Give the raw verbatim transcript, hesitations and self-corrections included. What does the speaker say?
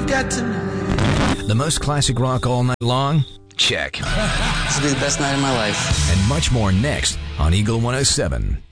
we've got tonight. The most classic rock all night long? Check. This will be the best night of my life. And much more next on Eagle one oh seven.